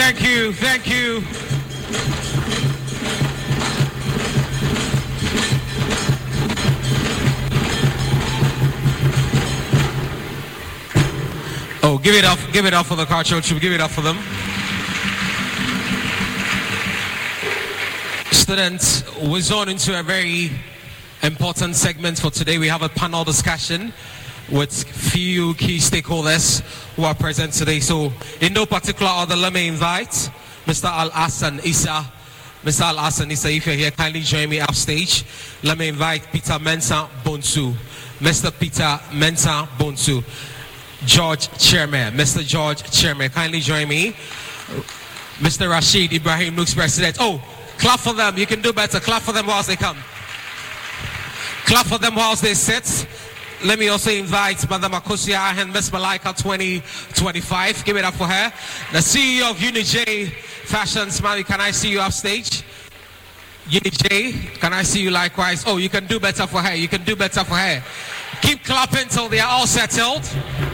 Thank you, thank you. Oh, give it up for the cultural troop, give it up for them. Students, we're zoned into a very important segment for today. We have a panel discussion with few key stakeholders who are present today. So, in no particular order, let me invite Mr. Al-Hassan Issa. Mr. Al-Hassan Issa, if you're here, kindly join me upstage. Let me invite Peter Mensah Bonsu. Mr. Peter Mensah Bonsu. George Chairman. Mr. George Chairman, kindly join me. Mr. Rashid Ibrahim Nooks President. Oh, clap for them. You can do better. Clap for them whilst they come. Clap for them whilst they sit. Let me also invite Madam Akosia and Miss Malaika 2025. Give it up for her. The CEO of UniJ Fashions. Mami, can I see you upstage? UniJ, can I see you likewise? Oh, you can do better for her. You can do better for her. Keep clapping till they are all settled.